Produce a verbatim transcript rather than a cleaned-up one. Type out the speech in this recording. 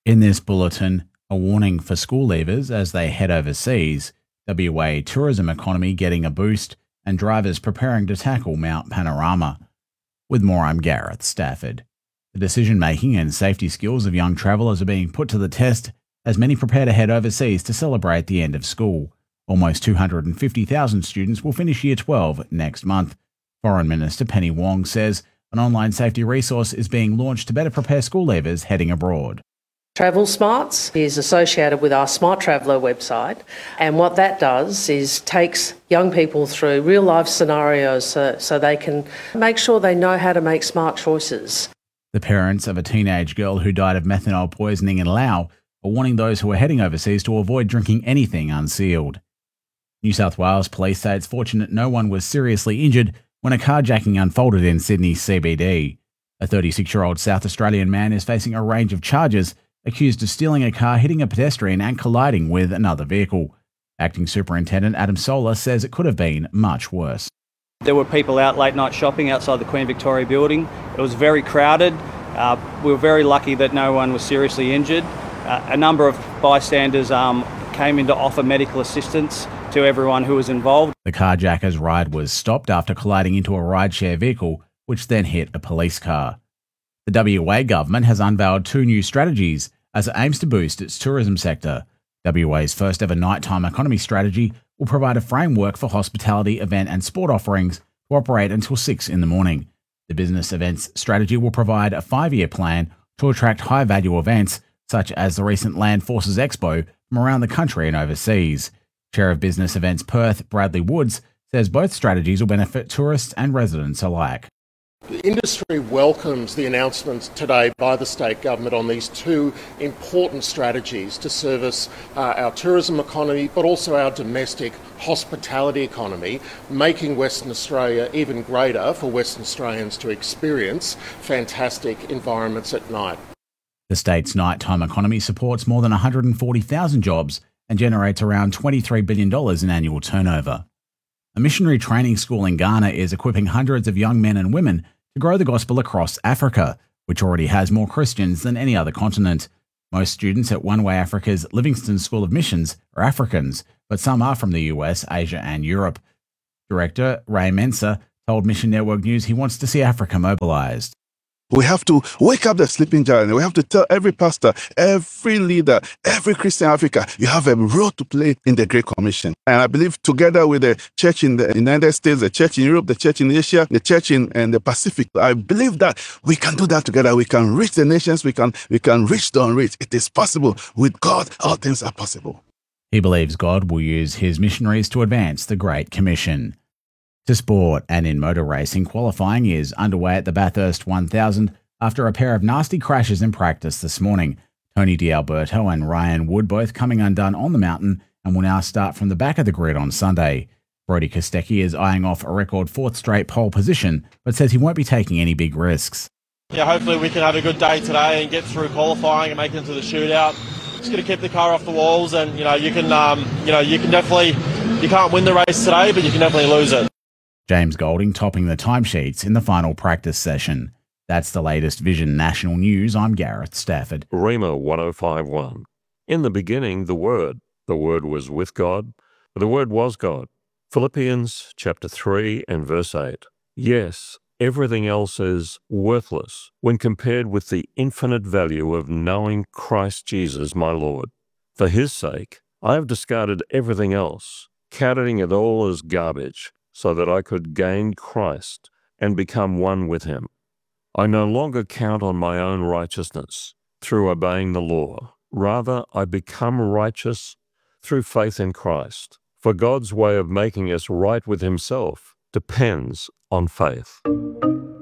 In this bulletin, a warning for school leavers as they head overseas, W A tourism economy getting a boost, and drivers preparing to tackle Mount Panorama. With more, I'm Gareth Stafford. The decision-making and safety skills of young travellers are being put to the test as many prepare to head overseas to celebrate the end of school. Almost two hundred fifty thousand students will finish Year twelve next month. Foreign Minister Penny Wong says an online safety resource is being launched to better prepare school leavers heading abroad. Travel Smarts is associated with our Smart Traveller website, and what that does is takes young people through real life scenarios so, so they can make sure they know how to make smart choices. The parents of a teenage girl who died of methanol poisoning in Laos are warning those who are heading overseas to avoid drinking anything unsealed. New South Wales police say it's fortunate no one was seriously injured when a carjacking unfolded in Sydney C B D. A thirty-six-year-old South Australian man is facing a range of charges, accused of stealing a car, hitting a pedestrian and colliding with another vehicle. Acting Superintendent Adam Solar says it could have been much worse. There were people out late night shopping outside the Queen Victoria building. It was very crowded. Uh, we were very lucky that no one was seriously injured. Uh, a number of bystanders um, came in to offer medical assistance to everyone who was involved. The carjacker's ride was stopped after colliding into a rideshare vehicle, which then hit a police car. The W A government has unveiled two new strategies as it aims to boost its tourism sector. W A's first ever nighttime economy strategy will provide a framework for hospitality, event and sport offerings to operate until six in the morning. The business events strategy will provide a five-year plan to attract high-value events such as the recent Land Forces Expo from around the country and overseas. Chair of Business Events Perth, Bradley Woods, says both strategies will benefit tourists and residents alike. The industry welcomes the announcement today by the state government on these two important strategies to service uh, our tourism economy, but also our domestic hospitality economy, making Western Australia even greater for Western Australians to experience fantastic environments at night. The state's nighttime economy supports more than one hundred forty thousand jobs and generates around twenty-three billion dollars in annual turnover. A missionary training school in Ghana is equipping hundreds of young men and women to grow the gospel across Africa, which already has more Christians than any other continent. Most students at One Way Africa's Livingston School of Missions are Africans, but some are from the U S, Asia and Europe. Director Ray Mensah told Mission Network News he wants to see Africa mobilised. We have to wake up the sleeping giant. We have to tell every pastor, every leader, every Christian Africa, you have a role to play in the Great Commission. And I believe together with the church in the United States, the church in Europe, the church in Asia, the church in, in the Pacific, I believe that we can do that together. We can reach the nations. We can, we can reach the unreached. It is possible. With God, all things are possible. He believes God will use his missionaries to advance the Great Commission. To sport, and in motor racing, qualifying is underway at the Bathurst one thousand after a pair of nasty crashes in practice this morning. Tony D'Alberto and Ryan Wood both coming undone on the mountain and will now start from the back of the grid on Sunday. Brodie Kostecki is eyeing off a record fourth straight pole position, but says he won't be taking any big risks. Yeah, hopefully we can have a good day today and get through qualifying and make it into the shootout. Just going to keep the car off the walls, and you know you can, um, you know you can definitely, you can't win the race today, but you can definitely lose it. James Golding topping the timesheets in the final practice session. That's the latest Vision National News. I'm Gareth Stafford. Rhema one oh five point one. In the beginning, the Word. The Word was with God. The Word was God. Philippians chapter three and verse eight. Yes, everything else is worthless when compared with the infinite value of knowing Christ Jesus my Lord. For his sake, I have discarded everything else, counting it all as garbage, so that I could gain Christ and become one with him. I no longer count on my own righteousness through obeying the law. Rather, I become righteous through faith in Christ. For God's way of making us right with himself depends on faith.